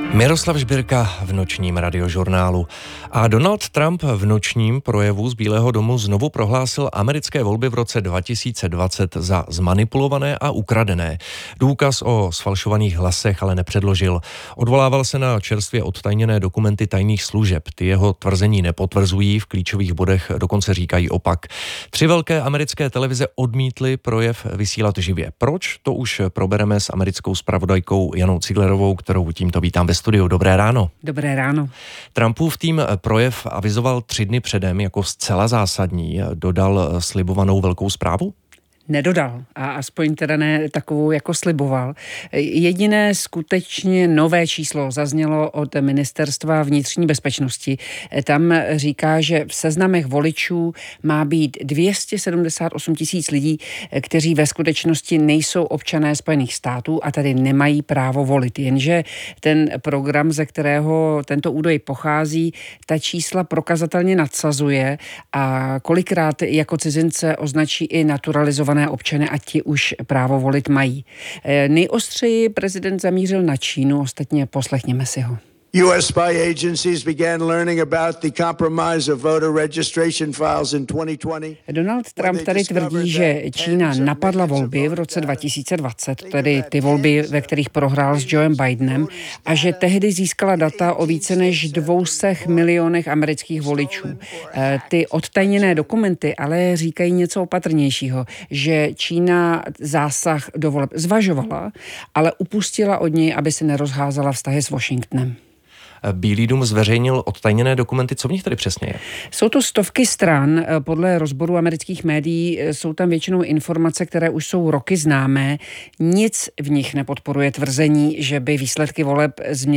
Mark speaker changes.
Speaker 1: Miroslav Žbírka v nočním radiožurnálu. A Donald Trump v nočním projevu z Bílého domu znovu prohlásil americké volby v roce 2020 za zmanipulované a ukradené. Důkaz o sfalšovaných hlasech ale nepředložil. Odvolával se na čerstvě odtajněné dokumenty tajných služeb. Ty jeho tvrzení nepotvrzují, v klíčových bodech dokonce říkají opak. 3 velké americké televize odmítly projev vysílat živě. Proč? To už probereme s americkou zpravodajkou Janou Ciglerovou, kterou tímto vítám ve studiu. Dobré ráno.
Speaker 2: Dobré ráno.
Speaker 1: Trumpův tým projev avizoval 3 dny předem jako zcela zásadní. Dodal slibovanou velkou zprávu?
Speaker 2: Nedodal a aspoň teda ne takovou, jako sliboval. Jediné skutečně nové číslo zaznělo od Ministerstva vnitřní bezpečnosti. Tam říká, že v seznamech voličů má být 278 000 lidí, kteří ve skutečnosti nejsou občané Spojených států a tady nemají právo volit. Jenže ten program, ze kterého tento údaj pochází, ta čísla prokazatelně nadsazuje a kolikrát jako cizince označí i naturalizované občany a ti už právo volit mají. Nejostřeji prezident zamířil na Čínu, ostatně poslechněme si ho.
Speaker 3: US spy agencies began learning about the compromise of voter registration files in 2020.
Speaker 2: Donald Trump tady tvrdí, že Čína napadla volby v roce 2020, tedy ty volby, ve kterých prohrál s Joem Bidenem, a že tehdy získala data o více než 200 milionech amerických voličů. Ty odtajněné dokumenty ale říkají něco opatrnějšího, že Čína zásah do voleb zvažovala, ale upustila od něj, aby se nerozházela vztahy s Washingtonem.
Speaker 1: Bílý dům zveřejnil odtajněné dokumenty. Co v nich tady přesně je?
Speaker 2: Jsou to stovky stran. Podle rozboru amerických médií jsou tam většinou informace, které už jsou roky známé. Nic v nich nepodporuje tvrzení, že by výsledky voleb změnily